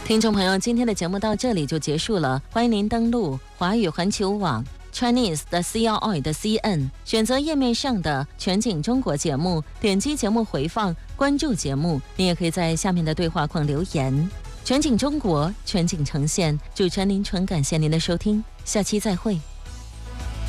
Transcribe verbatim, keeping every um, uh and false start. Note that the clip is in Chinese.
听众朋友，今天的节目到这里就结束了，欢迎您登录华语环球网 Chinese 的 C R I 的 C N， 选择页面上的全景中国节目，点击节目回放，关注节目。你也可以在下面的对话框留言。全景中国，全景呈现。主持人林纯，感谢您的收听，下期再会。